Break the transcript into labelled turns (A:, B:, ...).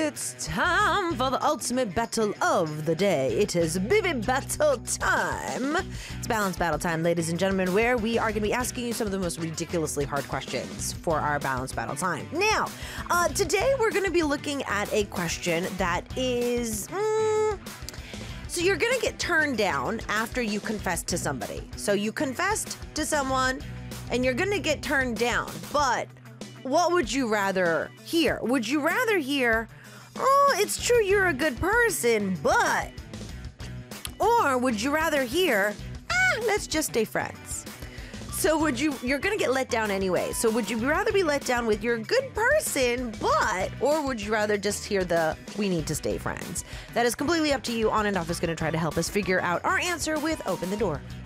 A: It's time for the ultimate battle of the day. It is Bibi Battle time. It's Balance Battle time, ladies and gentlemen, where we are going to be asking you some of the most ridiculously hard questions for our Balance Battle time. Now, today we're going to be looking at a question that is... So you're going to get turned down after you confess to somebody. So you confessed to someone and you're going to get turned down, but what would you rather hear? Would you rather hear, oh, it's true you're a good person, but... Or would you rather hear, let's just stay friends? So you're gonna get let down anyway. So would you rather be let down with you're a good person, but, or would you rather just hear the we need to stay friends? That is completely up to you. On and Off is gonna try to help us figure out our answer with Open the Door.